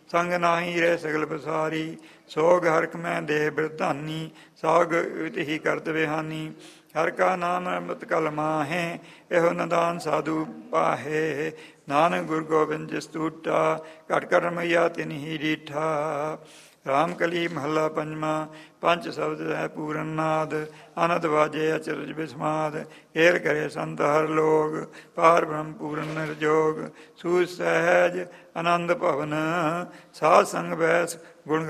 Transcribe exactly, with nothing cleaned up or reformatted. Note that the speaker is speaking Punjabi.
ਸੰਗ ਨਾਹੀ ਰਹਿ ਸਗਲ ਬਸਾਰੀ। ਸੋਗ ਹਰਕ ਮੈਂ ਦੇਹ ਬਿਰਧਾਨੀ, ਸਾਗ ਹੀ ਕਰਤ ਵਿਹਾਨੀ। ਹਰ ਕਾ ਨਾਮ ਅੰਮ੍ਰਿਤ ਕਲ ਮਾਹੇ, ਇਹੋ ਨਦਾਨ ਸਾਧੂ ਪਾਹੇ। ਨਾਨਕ ਗੁਰ ਗੋਬਿੰਦ ਜਿਸ ਟੂਟਾ, ਘਟ ਕਰਮਈਆ ਤਿਨ ਹੀ ਡੀਠਾ। ਰਾਮ ਕਲੀ ਮਹੱਲਾ ਪੰਜਵਾਂ। ਪੰਜ ਸ਼ਬਦ ਹੈ ਪੂਰਨ ਨਾਦ, ਅਨੰਦ ਵਾਜੇ ਅਚਰਜ ਬਿਸਮਾਦ। ਏਰ ਕਰੇ ਸੰਤ ਹਰ ਲੋਗ, ਪਾਰ ਬ੍ਰਹਮ ਪੂਰਨ ਨਿਰਜੋਗ। ਸੂਝ ਸਹਿਜ ਆਨੰਦ ਭਵਨ, ਸਾਧ ਸੰਗ ਬੈਸ ਗੁਣ